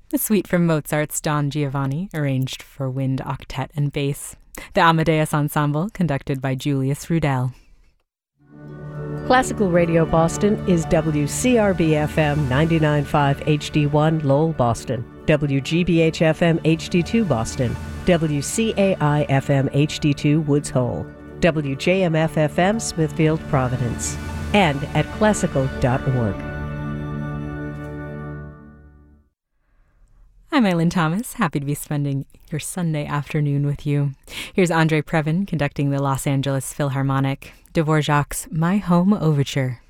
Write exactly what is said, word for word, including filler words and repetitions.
A suite from Mozart's Don Giovanni, arranged for wind, octet, and bass. The Amadeus Ensemble, conducted by Julius Rudel. Classical Radio Boston is W C R B F M ninety-nine point five H D one Lowell, Boston, W G B H F M H D two Boston, W C A I F M H D two Woods Hole, W J M F F M Smithfield, Providence, and at classical dot org. I'm Eileen Thomas, happy to be spending your Sunday afternoon with you. Here's Andre Previn conducting the Los Angeles Philharmonic, Dvorak's My Home Overture.